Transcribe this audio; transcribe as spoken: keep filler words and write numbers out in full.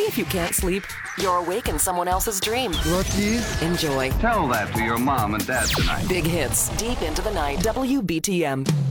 See if you can't sleep, you're awake in someone else's dream. Lucky. Enjoy. Tell that to your mom and dad tonight. Big hits, deep into the night. W B T M.